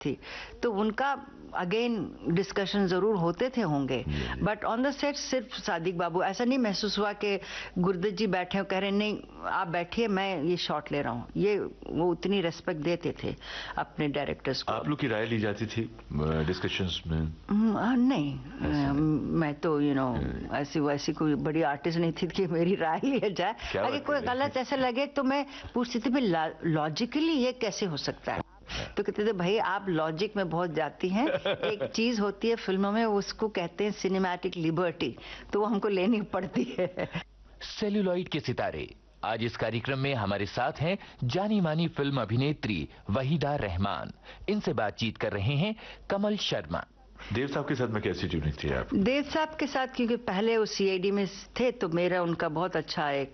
थी, तो उनका अगेन डिस्कशन जरूर होते थे होंगे, बट ऑन द सेट सिर्फ सादिक बाबू। ऐसा नहीं महसूस हुआ कि गुरदत जी बैठे हो कह रहे नहीं आप बैठिए मैं ये शॉट ले रहा हूँ, ये वो उतनी रेस्पेक्ट देते थे अपने डायरेक्टर्स को। आप लोग की राय ली जाती थी डिस्कशंस में? नहीं, मैं तो ऐसी वैसी कोई बड़ी आर्टिस्ट नहीं थी कि मेरी राय लिया जाए। अगर कोई गलत ऐसे लगे तो मैं पूछती थी भाई लॉजिकली ये कैसे हो सकता है, तो कहते थे भाई आप लॉजिक में बहुत जाती हैं, एक चीज होती है फिल्मों में उसको कहते हैं सिनेमैटिक लिबर्टी, तो वो हमको लेनी पड़ती है। सेल्यूलॉइड के सितारे आज इस कार्यक्रम में हमारे साथ हैं जानी मानी फिल्म अभिनेत्री वहीदा रहमान। इनसे बातचीत कर रहे हैं कमल शर्मा। देव साहब के साथ में कैसी ट्यूनिंग थी आप? देव साहब के साथ क्योंकि पहले वो सीआईडी में थे तो मेरा उनका बहुत अच्छा एक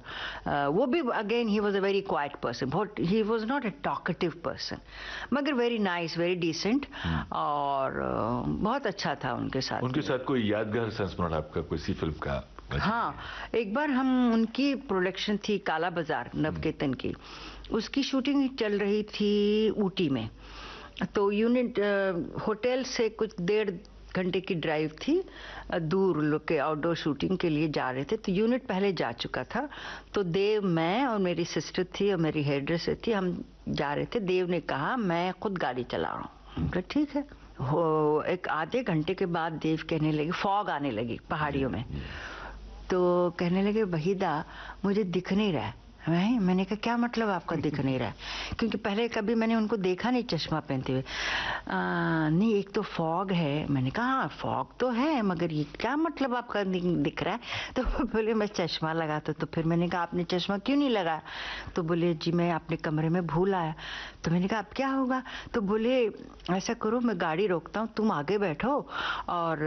वो भी again he was a very quite person, बहुत he was not a talkative person, मगर वेरी नाइस वेरी डिसेंट, और बहुत अच्छा था उनके साथ। उनके साथ कोई यादगार संस्मरण आपका किसी फिल्म का? हाँ, एक बार हम उनकी प्रोडक्शन थी काला बाजार नवकेतन की, उसकी शूटिंग चल रही थी ऊटी में, तो यूनिट होटल से कुछ 1.5 घंटे की ड्राइव थी, दूर लोग के आउटडोर शूटिंग के लिए जा रहे थे, तो यूनिट पहले जा चुका था, तो देव, मैं और मेरी सिस्टर थी और मेरी हेयर ड्रेसर थी, हम जा रहे थे। देव ने कहा मैं खुद गाड़ी चला रहा हूँ, कहा ठीक है। एक आधे घंटे के बाद देव कहने लगे, फॉग आने लगी पहाड़ियों में, तो कहने लगे वहीदा मुझे दिख नहीं रहा है। मैंने कहा क्या मतलब आपका दिख नहीं रहा है, क्योंकि पहले कभी मैंने उनको देखा नहीं चश्मा पहनते हुए। नहीं एक तो फॉग है। मैंने कहा हाँ फॉग तो है, मगर ये क्या मतलब आपका दिख रहा है? तो बोले मैं चश्मा लगाता। तो फिर मैंने कहा आपने चश्मा क्यों नहीं लगाया? तो बोले जी मैं अपने कमरे में भूल आया। तो मैंने कहा अब क्या होगा? तो बोले ऐसा करो मैं गाड़ी रोकता हूँ, तुम आगे बैठो और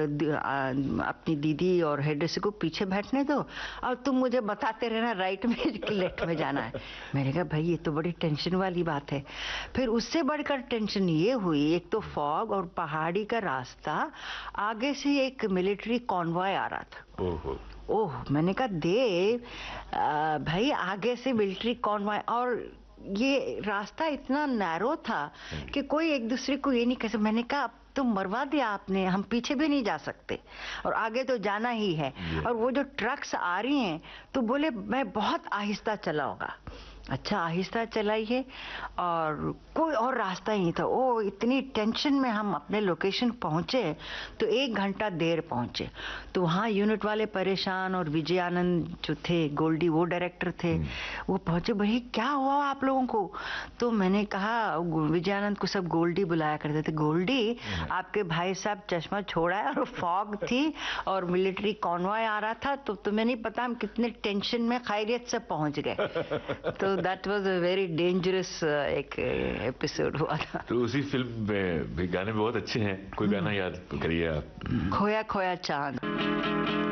अपनी दीदी और हेडर को पीछे बैठने दो और तुम मुझे बताते रहना राइट में कि लेफ्ट में जाना है। मैंने कहा भाई ये तो बड़ी टेंशन वाली बात है। फिर उससे बढ़कर टेंशन ये हुई, एक तो फॉग और पहाड़ी का रास्ता, आगे से एक मिलिट्री कॉन्वॉय आ रहा था। ओह मैंने कहा देव भाई आगे से मिलिट्री कॉन्वॉय, और ये रास्ता इतना नैरो था कि कोई एक दूसरे को ये नहीं कह सकता। मैंने कहा तो मरवा दिया आपने, हम पीछे भी नहीं जा सकते और आगे तो जाना ही है। और वो जो ट्रक्स आ रही हैं तो बोले मैं बहुत आहिस्ता चलाऊंगा। अच्छा आहिस्ता चलाइए, और कोई और रास्ता ही नहीं था। ओ इतनी टेंशन में हम अपने लोकेशन पहुंचे तो 1 घंटा देर पहुंचे, तो वहाँ यूनिट वाले परेशान, और विजय आनंद जो थे गोल्डी वो डायरेक्टर थे, वो पहुंचे भाई क्या हुआ आप लोगों को? तो मैंने कहा विजय आनंद को सब गोल्डी बुलाया करते थे, गोल्डी आपके भाई साहब चश्मा छोड़ा है और फॉग थी और मिलिट्री कॉन्वॉय आ रहा था, तो तुम्हें नहीं पता हम कितने टेंशन में खैरियत से पहुंच गए। तो that was a very dangerous एक एपिसोड हुआ था। तो उसी फिल्म में भी गाने बहुत अच्छे हैं, कोई गाना याद करिए आप? खोया खोया चांद।